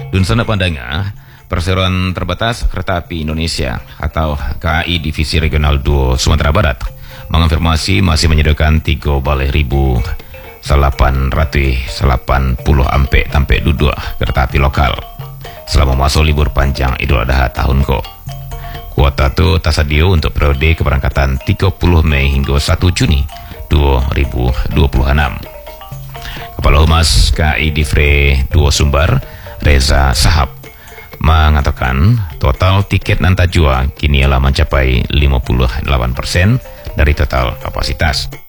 Dun sana pandanga, Perseroan Terbatas Kereta Api Indonesia atau KAI Divisi Regional 2 Sumatera Barat mengonfirmasi masih menyediakan 3.880 sampai 22 kereta api lokal selama masuk libur panjang Idul Adha tahun ko. Kuota itu tersedia untuk periode keberangkatan 30 Mei hingga 1 Juni 2026. Kepala Humas KAI Divre 2 Sumbar, Reza Sahab, mengatakan total tiket nan tajua kini telah mencapai 58% dari total kapasitas.